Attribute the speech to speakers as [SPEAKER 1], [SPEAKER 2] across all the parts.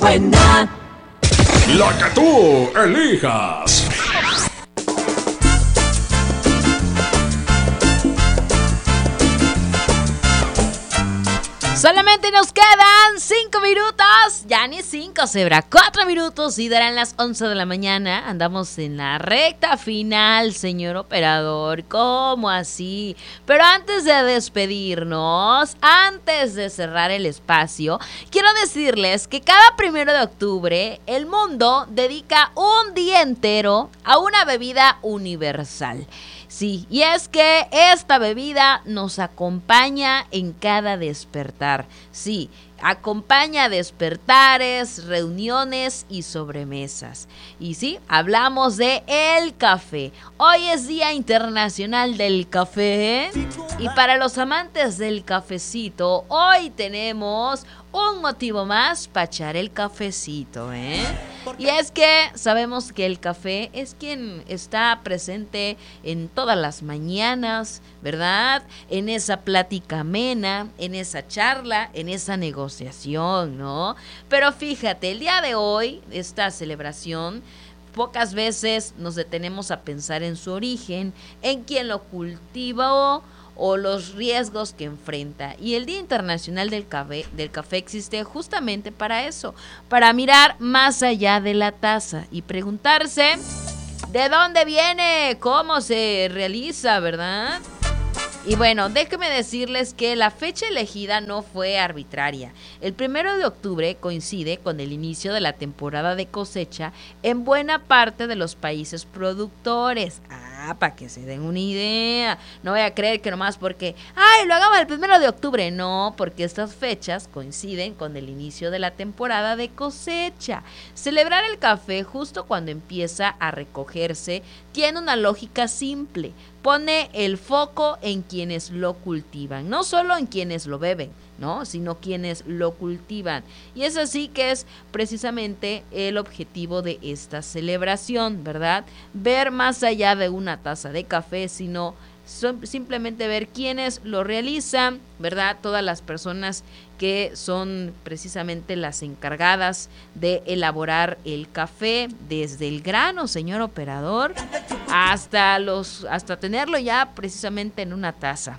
[SPEAKER 1] buena.
[SPEAKER 2] La que tú elijas.
[SPEAKER 3] Solamente nos quedan 5 minutos, ya ni 5, se verá 4 minutos y darán las 11 de la mañana. Andamos en la recta final, señor operador, ¿cómo así? Pero antes de despedirnos, antes de cerrar el espacio, quiero decirles que cada 1 de octubre el mundo dedica un día entero a una bebida universal. Sí, y es que esta bebida nos acompaña en cada despertar. Sí, acompaña despertares, reuniones y sobremesas. Y sí, hablamos de el café. Hoy es Día Internacional del Café. Y para los amantes del cafecito, hoy tenemos un motivo más para echar el cafecito, ¿eh? Y es que sabemos que el café es quien está presente en todas las mañanas, ¿verdad? En esa plática amena, en esa charla, en esa negociación, ¿no? Pero fíjate, el día de hoy, esta celebración, pocas veces nos detenemos a pensar en su origen, en quién lo cultivó o los riesgos que enfrenta. Y el Día Internacional del Café existe justamente para eso, para mirar más allá de la taza y preguntarse ¿de dónde viene? ¿Cómo se realiza? ¿Verdad? Y bueno, déjenme decirles que la fecha elegida no fue arbitraria. El 1 de octubre coincide con el inicio de la temporada de cosecha en buena parte de los países productores. Para que se den una idea. No voy a creer que nomás porque lo hagamos el 1 de octubre. No, porque estas fechas coinciden con el inicio de la temporada de cosecha. Celebrar el café justo cuando empieza a recogerse tiene una lógica simple. Pone el foco en quienes lo cultivan, no solo en quienes lo beben, ¿no? Sino quienes lo cultivan. Y es así que es precisamente el objetivo de esta celebración, ¿verdad? Ver más allá de una taza de café, sino simplemente ver quiénes lo realizan, ¿verdad? Todas las personas que son precisamente las encargadas de elaborar el café, desde el grano, señor operador, hasta tenerlo ya precisamente en una taza.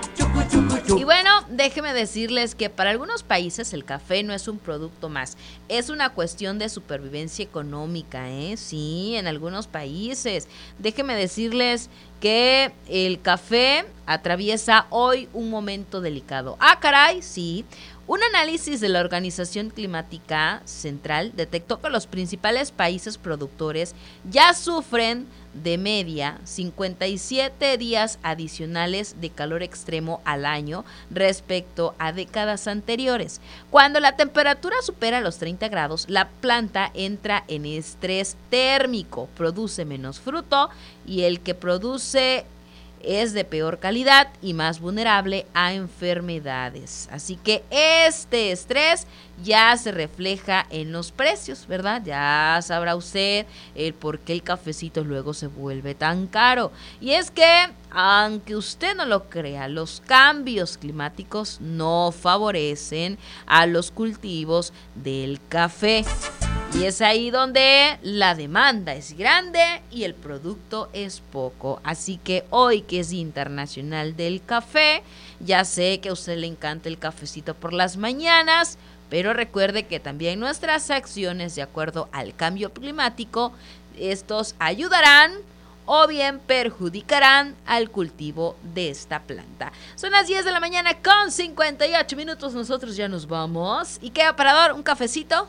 [SPEAKER 3] Y bueno, déjeme decirles que para algunos países el café no es un producto más, es una cuestión de supervivencia económica, ¿eh? Sí, en algunos países. Déjeme decirles que el café atraviesa hoy un momento delicado. Caray, sí. Un análisis de la Organización Climática Central detectó que los principales países productores ya sufren de media 57 días adicionales de calor extremo al año respecto a décadas anteriores. Cuando la temperatura supera los 30 grados, la planta entra en estrés térmico, produce menos fruto y el que produce es de peor calidad y más vulnerable a enfermedades. Así que este estrés ya se refleja en los precios, ¿verdad? Ya sabrá usted el por qué el cafecito luego se vuelve tan caro. Y es que, aunque usted no lo crea, los cambios climáticos no favorecen a los cultivos del café. Y es ahí donde la demanda es grande y el producto es poco. Así que hoy, que es Internacional del Café, ya sé que a usted le encanta el cafecito por las mañanas, pero recuerde que también nuestras acciones, de acuerdo al cambio climático, estos ayudarán o bien perjudicarán al cultivo de esta planta. Son las 10 de la mañana con 58 minutos, nosotros ya nos vamos. ¿Y qué, operador? ¿Un cafecito?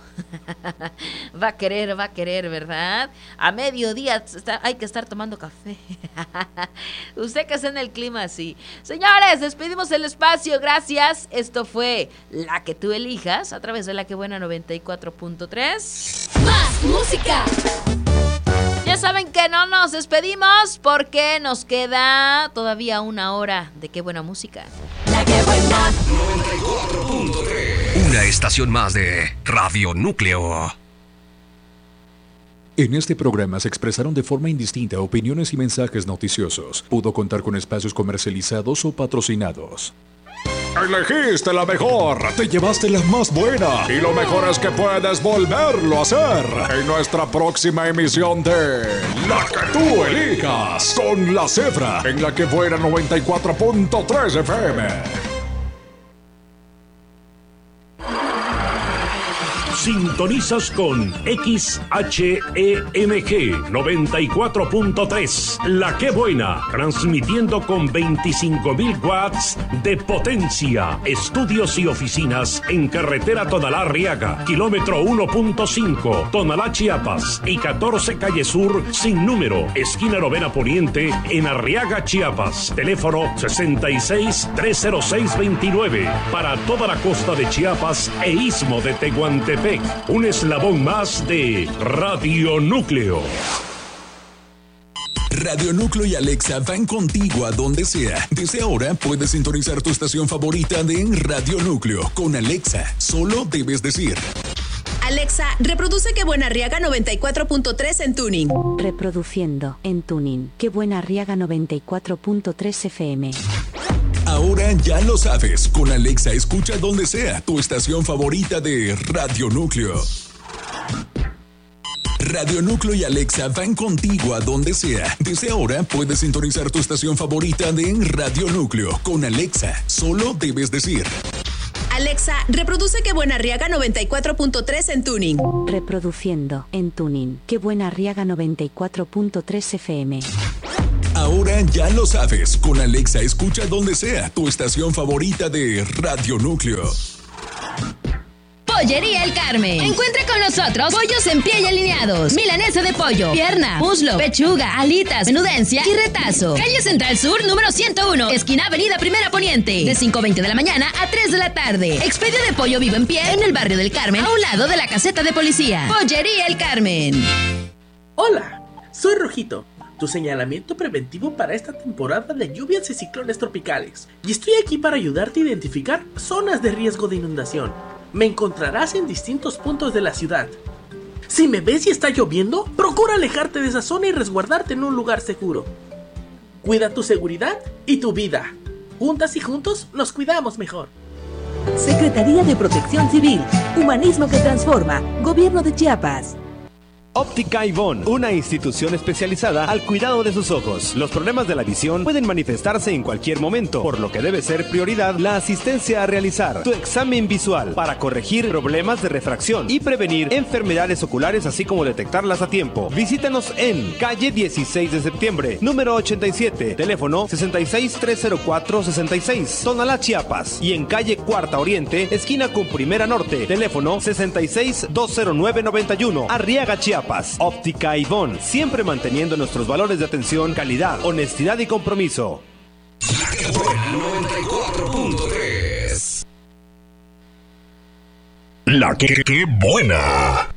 [SPEAKER 3] Va a querer, ¿verdad? A mediodía hay que estar tomando café. Usted que está en el clima, sí. Señores, despedimos el espacio, gracias. Esto fue La que tú elijas, a través de La que buena 94.3.
[SPEAKER 1] Más música.
[SPEAKER 3] Ya saben que no nos despedimos porque nos queda todavía una hora de qué buena música.
[SPEAKER 1] La que buena
[SPEAKER 2] 94.3.
[SPEAKER 4] Una estación más de Radio Núcleo.
[SPEAKER 5] En este programa se expresaron de forma indistinta opiniones y mensajes noticiosos. Pudo contar con espacios comercializados o patrocinados.
[SPEAKER 2] Elegiste la mejor, te llevaste la más buena y lo mejor es que puedes volverlo a hacer en nuestra próxima emisión de La que tú elijas con La Cebra en La que fuera 94.3 FM.
[SPEAKER 6] Sintonizas con XHEMG 94.3, La Que Buena, transmitiendo con 25.000 watts de potencia. Estudios y oficinas en carretera Tonalá-Arriaga, kilómetro 1.5, Tonalá, Chiapas, y 14 Calle Sur, sin número, esquina Novena Poniente, en Arriaga, Chiapas. Teléfono 66-306-29, para toda la costa de Chiapas e istmo de Tehuantepec. Un eslabón más de Radio Núcleo.
[SPEAKER 5] Radio Núcleo y Alexa van contigo a donde sea. Desde ahora puedes sintonizar tu estación favorita de Radio Núcleo. Con Alexa, solo debes decir:
[SPEAKER 7] Alexa, reproduce Que Buena Arriaga 94.3 en tuning.
[SPEAKER 8] Reproduciendo en tuning Que Buena Arriaga 94.3 FM.
[SPEAKER 5] Ahora ya lo sabes, con Alexa escucha donde sea tu estación favorita de Radio Núcleo. Radio Núcleo y Alexa van contigo a donde sea. Desde ahora puedes sintonizar tu estación favorita de Radio Núcleo. Con Alexa, solo debes decir:
[SPEAKER 7] Alexa, reproduce Que Buena Arriaga 94.3 en tuning.
[SPEAKER 8] Reproduciendo en tuning Que Buena Arriaga 94.3 FM.
[SPEAKER 5] Ahora ya lo sabes, con Alexa escucha donde sea tu estación favorita de Radio Núcleo.
[SPEAKER 1] Pollería El Carmen. Encuentra con nosotros pollos en pie y alineados, milanesa de pollo, pierna, muslo, pechuga, alitas, menudencia y retazo. Calle Central Sur, número 101, esquina Avenida Primera Poniente, de 5:20 de la mañana a 3 de la tarde. Expedio de pollo vivo en pie en el barrio del Carmen, a un lado de la caseta de policía. Pollería El Carmen.
[SPEAKER 9] Hola, soy Rojito, tu señalamiento preventivo para esta temporada de lluvias y ciclones tropicales, y estoy aquí para ayudarte a identificar zonas de riesgo de inundación. Me encontrarás en distintos puntos de la ciudad. Si me ves y está lloviendo, procura alejarte de esa zona y resguardarte en un lugar seguro. Cuida tu seguridad y tu vida. Juntas y juntos nos cuidamos mejor.
[SPEAKER 10] Secretaría de Protección Civil, Humanismo que Transforma, Gobierno de Chiapas.
[SPEAKER 11] Óptica Ivonne, una institución especializada al cuidado de sus ojos. Los problemas de la visión pueden manifestarse en cualquier momento, por lo que debe ser prioridad la asistencia a realizar tu examen visual para corregir problemas de refracción y prevenir enfermedades oculares, así como detectarlas a tiempo. Visítanos en calle 16 de septiembre, número 87, teléfono 66-304-66, Tonalá, Chiapas, y en calle Cuarta Oriente, esquina con Primera Norte, teléfono 66-209-91, Arriaga, Chiapas. Óptica Ivonne, siempre manteniendo nuestros valores de atención, calidad, honestidad y compromiso.
[SPEAKER 2] 94.3. La que buena.